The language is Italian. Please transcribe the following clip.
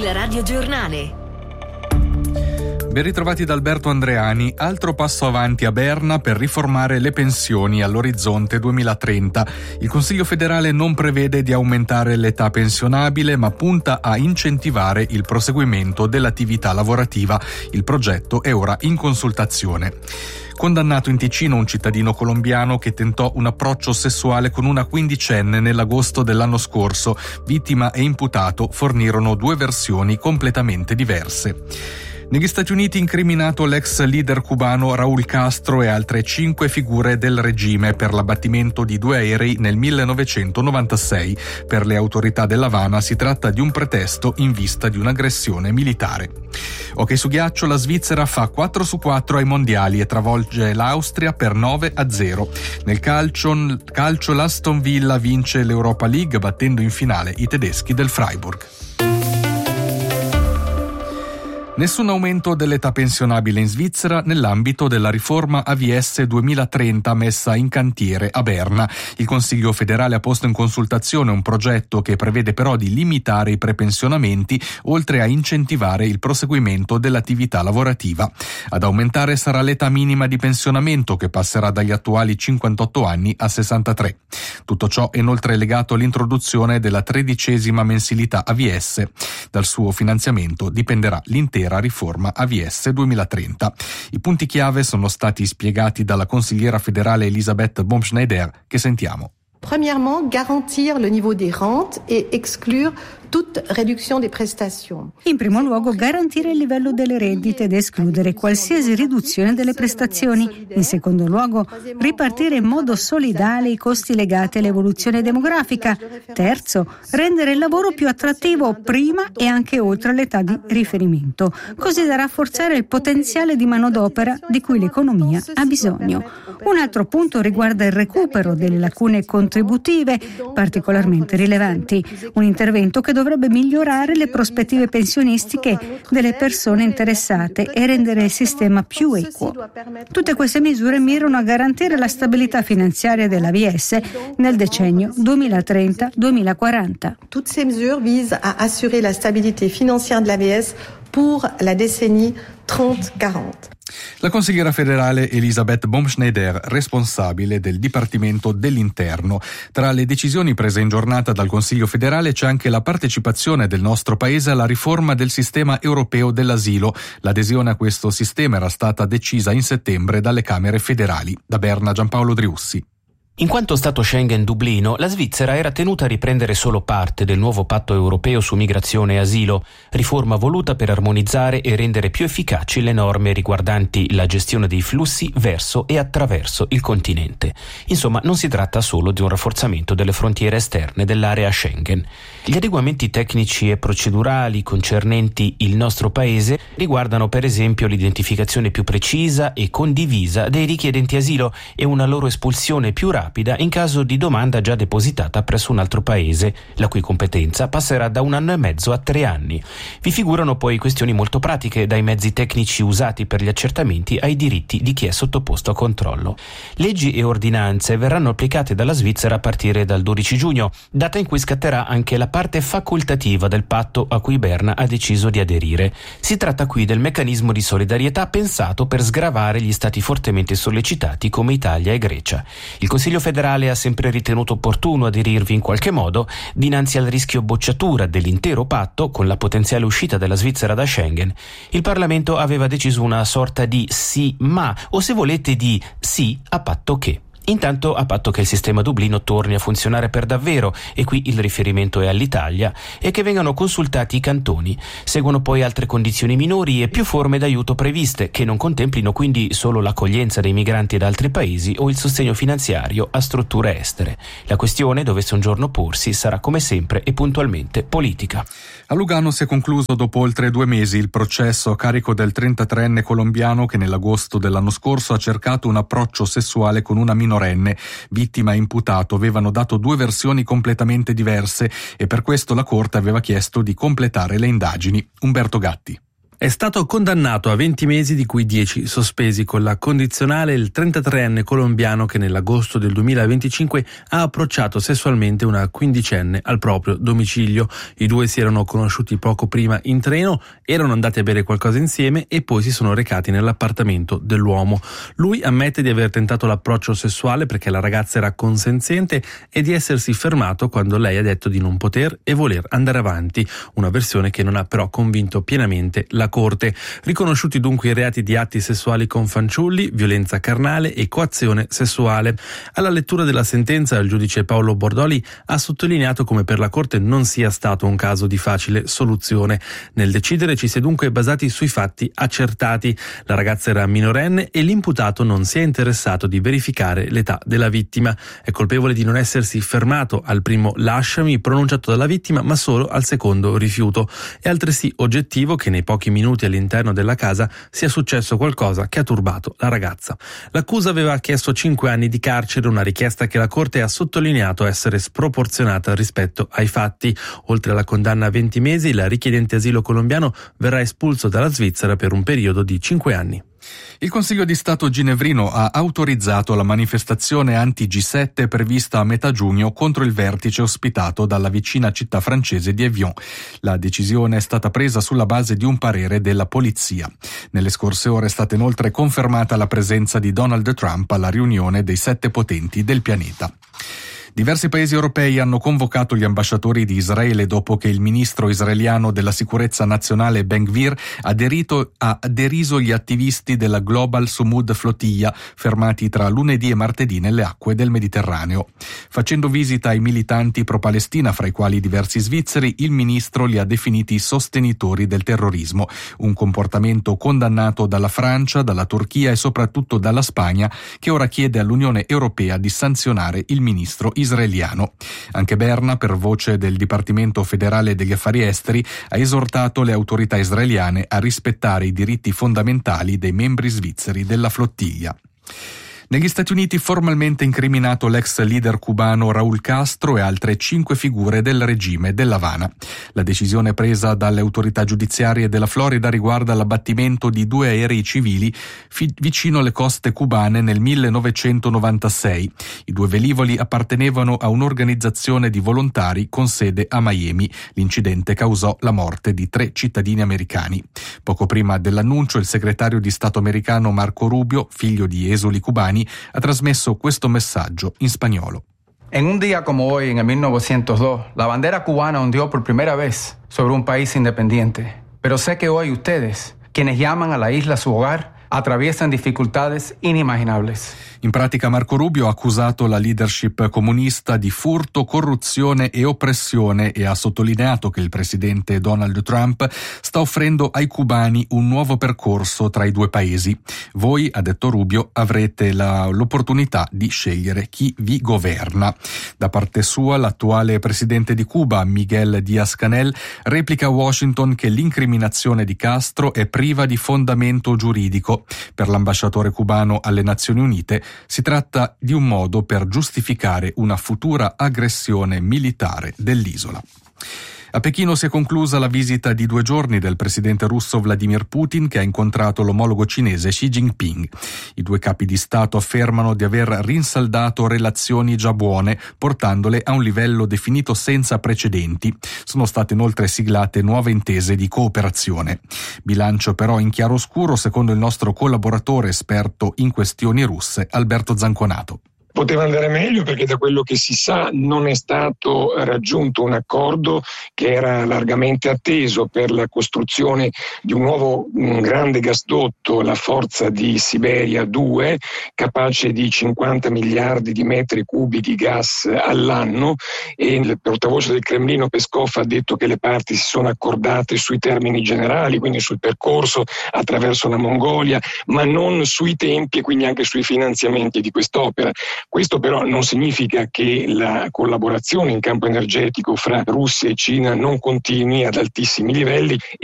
Il radiogiornale. Ben ritrovati da Alberto Andreani. Altro passo avanti a Berna per riformare le pensioni all'orizzonte 2030. Il Consiglio federale non prevede di aumentare l'età pensionabile, ma punta a incentivare il proseguimento dell'attività lavorativa. Il progetto è ora in consultazione. Condannato in Ticino un cittadino colombiano che tentò un approccio sessuale con una quindicenne nell'agosto dell'anno scorso. Vittima e imputato fornirono due versioni completamente diverse. Negli Stati Uniti incriminato l'ex leader cubano Raúl Castro e altre 5 figure del regime per l'abbattimento di 2 aerei nel 1996. Per le autorità dell'Havana si tratta di un pretesto in vista di un'aggressione militare. Hockey su ghiaccio, la Svizzera fa 4-4 ai mondiali e travolge l'Austria per 9-0. Nel calcio l'Aston Villa vince l'Europa League battendo in finale i tedeschi del Freiburg. Nessun aumento dell'età pensionabile in Svizzera nell'ambito della riforma AVS 2030 messa in cantiere a Berna. Il Consiglio federale ha posto in consultazione un progetto che prevede però di limitare i prepensionamenti oltre a incentivare il proseguimento dell'attività lavorativa. Ad aumentare sarà l'età minima di pensionamento che passerà dagli attuali 58 anni a 63. Tutto ciò è inoltre legato all'introduzione della 13ª mensilità AVS. Dal suo finanziamento dipenderà l'intera riforma AVS 2030. I punti chiave sono stati spiegati dalla consigliera federale Elisabeth Baumschneider, che sentiamo. Premièrement, garantir le niveau des rentes et exclure toute réduction des prestations. In primo luogo, garantire il livello delle rendite ed escludere qualsiasi riduzione delle prestazioni. In secondo luogo, ripartire in modo solidale i costi legati all'evoluzione demografica. Terzo, rendere il lavoro più attrattivo prima e anche oltre l'età di riferimento, così da rafforzare il potenziale di manodopera di cui l'economia ha bisogno. Un altro punto riguarda il recupero delle lacune contributive particolarmente rilevanti, un intervento che dovrebbe migliorare le prospettive pensionistiche delle persone interessate e rendere il sistema più equo. Tutte queste misure mirano a garantire la stabilità finanziaria dell'AVS nel decennio 2030-2040. Toutes ces mesures visent à assurer la stabilité financière de l'AVS pour la décennie 30-40. La consigliera federale Elisabeth Baumschneider, responsabile del Dipartimento dell'Interno. Tra le decisioni prese in giornata dal Consiglio federale c'è anche la partecipazione del nostro paese alla riforma del sistema europeo dell'asilo. L'adesione a questo sistema era stata decisa in settembre dalle Camere federali. Da Berna, Giampaolo Driussi. In quanto Stato Schengen Dublino, la Svizzera era tenuta a riprendere solo parte del nuovo patto europeo su migrazione e asilo, riforma voluta per armonizzare e rendere più efficaci le norme riguardanti la gestione dei flussi verso e attraverso il continente. Insomma, non si tratta solo di un rafforzamento delle frontiere esterne dell'area Schengen. Gli adeguamenti tecnici e procedurali concernenti il nostro paese riguardano per esempio l'identificazione più precisa e condivisa dei richiedenti asilo e una loro espulsione più rapida in caso di domanda già depositata presso un altro paese, la cui competenza passerà da 1 anno e mezzo a 3 anni. Vi figurano poi questioni molto pratiche, dai mezzi tecnici usati per gli accertamenti ai diritti di chi è sottoposto a controllo. Leggi e ordinanze verranno applicate dalla Svizzera a partire dal 12 giugno, data in cui scatterà anche la parte facoltativa del patto a cui Berna ha deciso di aderire. Si tratta qui del meccanismo di solidarietà pensato per sgravare gli stati fortemente sollecitati come Italia e Grecia. Il Consiglio federale ha sempre ritenuto opportuno aderirvi in qualche modo dinanzi al rischio bocciatura dell'intero patto con la potenziale uscita della Svizzera da Schengen. Il Parlamento aveva deciso una sorta di sì ma, o se volete di sì a patto che. Intanto, a patto che il sistema Dublino torni a funzionare per davvero, e qui il riferimento è all'Italia, e che vengano consultati i cantoni. Seguono poi altre condizioni minori e più forme d'aiuto previste, che non contemplino quindi solo l'accoglienza dei migranti da altri paesi o il sostegno finanziario a strutture estere. La questione, dovesse un giorno porsi, sarà come sempre e puntualmente politica. A Lugano si è concluso dopo oltre 2 mesi il processo a carico del 33enne colombiano che nell'agosto dell'anno scorso ha cercato un approccio sessuale con una minorenne. Vittima e imputato avevano dato 2 versioni completamente diverse e per questo la Corte aveva chiesto di completare le indagini. Umberto Gatti. È stato condannato a 20 mesi, di cui 10 sospesi con la condizionale, il 33enne colombiano che nell'agosto del 2025 ha approcciato sessualmente una quindicenne al proprio domicilio. I due si erano conosciuti poco prima in treno, erano andati a bere qualcosa insieme e poi si sono recati nell'appartamento dell'uomo. Lui ammette di aver tentato l'approccio sessuale perché la ragazza era consenziente e di essersi fermato quando lei ha detto di non poter e voler andare avanti, una versione che non ha però convinto pienamente la Corte. Riconosciuti dunque i reati di atti sessuali con fanciulli, violenza carnale e coazione sessuale. Alla lettura della sentenza, il giudice Paolo Bordoli ha sottolineato come per la Corte non sia stato un caso di facile soluzione. Nel decidere ci si è dunque basati sui fatti accertati. La ragazza era minorenne e l'imputato non si è interessato di verificare l'età della vittima. È colpevole di non essersi fermato al primo lasciami pronunciato dalla vittima, ma solo al secondo rifiuto. È altresì oggettivo che nei pochi minuti all'interno della casa sia successo qualcosa che ha turbato la ragazza. L'accusa aveva chiesto 5 anni di carcere, una richiesta che la Corte ha sottolineato essere sproporzionata rispetto ai fatti. Oltre alla condanna a 20 mesi, il richiedente asilo colombiano verrà espulso dalla Svizzera per un periodo di 5 anni. Il Consiglio di Stato ginevrino ha autorizzato la manifestazione anti-G7 prevista a metà giugno contro il vertice ospitato dalla vicina città francese di Evian. La decisione è stata presa sulla base di un parere della polizia. Nelle scorse ore è stata inoltre confermata la presenza di Donald Trump alla riunione dei 7 potenti del pianeta. Diversi paesi europei hanno convocato gli ambasciatori di Israele dopo che il ministro israeliano della sicurezza nazionale Ben-Gvir ha deriso gli attivisti della Global Sumud Flotilla fermati tra lunedì e martedì nelle acque del Mediterraneo. Facendo visita ai militanti pro-Palestina, fra i quali diversi svizzeri, il ministro li ha definiti sostenitori del terrorismo, un comportamento condannato dalla Francia, dalla Turchia e soprattutto dalla Spagna, che ora chiede all'Unione Europea di sanzionare il ministro israeliano. Anche Berna, per voce del Dipartimento federale degli affari esteri, ha esortato le autorità israeliane a rispettare i diritti fondamentali dei membri svizzeri della flottiglia. Negli Stati Uniti formalmente incriminato l'ex leader cubano Raúl Castro e altre 5 figure del regime dell'Havana. La decisione presa dalle autorità giudiziarie della Florida riguarda l'abbattimento di 2 aerei civili vicino alle coste cubane nel 1996. I 2 velivoli appartenevano a un'organizzazione di volontari con sede a Miami. L'incidente causò la morte di 3 cittadini americani. Poco prima dell'annuncio, il segretario di Stato americano Marco Rubio, figlio di esuli cubani, ha trasmesso questo messaggio in spagnolo. En un día como hoy, en el 1902, la bandera cubana ondeó por primera vez sobre un país independiente. Pero sé que hoy ustedes, quienes llaman a la isla su hogar, atraviesan dificultades inimaginables. In pratica Marco Rubio ha accusato la leadership comunista di furto, corruzione e oppressione e ha sottolineato che il presidente Donald Trump sta offrendo ai cubani un nuovo percorso tra i 2 paesi. Voi, ha detto Rubio, avrete l'opportunità di scegliere chi vi governa. Da parte sua, l'attuale presidente di Cuba, Miguel Díaz-Canel, replica a Washington che l'incriminazione di Castro è priva di fondamento giuridico. Per l'ambasciatore cubano alle Nazioni Unite si tratta di un modo per giustificare una futura aggressione militare dell'isola. A Pechino si è conclusa la visita di 2 giorni del presidente russo Vladimir Putin, che ha incontrato l'omologo cinese Xi Jinping. I 2 capi di Stato affermano di aver rinsaldato relazioni già buone, portandole a un livello definito senza precedenti. Sono state inoltre siglate nuove intese di cooperazione. Bilancio però in chiaroscuro, secondo il nostro collaboratore esperto in questioni russe, Alberto Zanconato. Poteva andare meglio perché da quello che si sa non è stato raggiunto un accordo che era largamente atteso per la costruzione di un grande gasdotto, la Forza di Siberia 2, capace di 50 miliardi di metri cubi di gas all'anno, e il portavoce del Cremlino Peskov ha detto che le parti si sono accordate sui termini generali, quindi sul percorso attraverso la Mongolia, ma non sui tempi e quindi anche sui finanziamenti di quest'opera. Questo però non significa che la collaborazione in campo energetico fra Russia e Cina non continui ad altissimi livelli